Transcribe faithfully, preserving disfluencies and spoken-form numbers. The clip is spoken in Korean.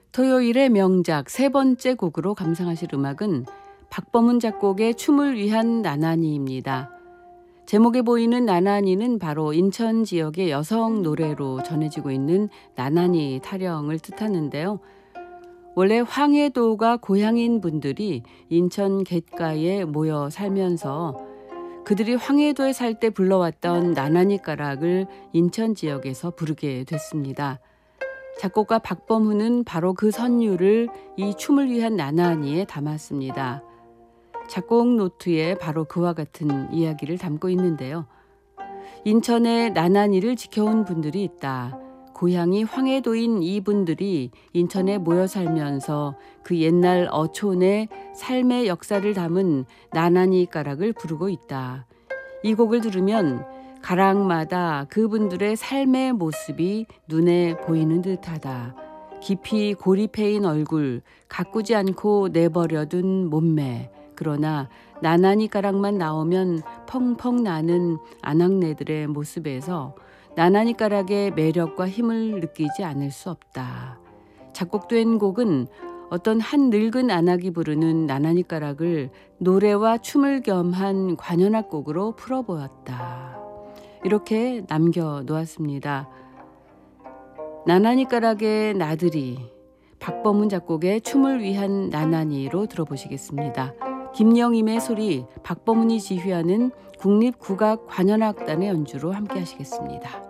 토요일의 명작 세 번째 곡으로 감상하실 음악은 박범은 작곡의 춤을 위한 나나니입니다. 제목에 보이는 나나니는 바로 인천 지역의 여성 노래로 전해지고 있는 나나니 타령을 뜻하는데요. 원래 황해도가 고향인 분들이 인천 갯가에 모여 살면서 그들이 황해도에 살 때 불러왔던 나나니 가락을 인천 지역에서 부르게 됐습니다. 작곡가 박범훈은 바로 그 선율을 이 춤을 위한 나나니에 담았습니다. 작곡 노트에 바로 그와 같은 이야기를 담고 있는데요. 인천에 나나니를 지켜온 분들이 있다. 고향이 황해도인 이분들이 인천에 모여 살면서 그 옛날 어촌의 삶의 역사를 담은 나나니 가락을 부르고 있다. 이 곡을 들으면 가락마다 그분들의 삶의 모습이 눈에 보이는 듯하다. 깊이 고립해인 얼굴, 가꾸지 않고 내버려둔 몸매. 그러나 나나니 가락만 나오면 펑펑 나는 아낙네들의 모습에서 나나니 가락의 매력과 힘을 느끼지 않을 수 없다. 작곡된 곡은 어떤 한 늙은 아낙이 부르는 나나니 가락을 노래와 춤을 겸한 관현악곡으로 풀어보았다. 이렇게 남겨놓았습니다. 나나니 가락의 나들이, 박범훈 작곡의 춤을 위한 나나니로 들어보시겠습니다. 김영임의 소리, 박범훈이 지휘하는 국립국악관현악단의 연주로 함께 하시겠습니다.